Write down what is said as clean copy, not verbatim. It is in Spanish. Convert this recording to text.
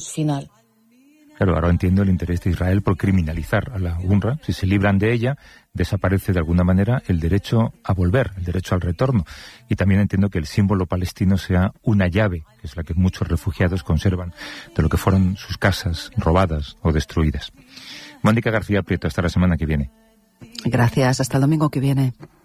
final. Claro, ahora entiendo el interés de Israel por criminalizar a la UNRWA. Si se libran de ella, desaparece de alguna manera el derecho a volver, el derecho al retorno. Y también entiendo que el símbolo palestino sea una llave, que es la que muchos refugiados conservan, de lo que fueron sus casas robadas o destruidas. Mónica García Prieto, hasta la semana que viene. Gracias, hasta el domingo que viene.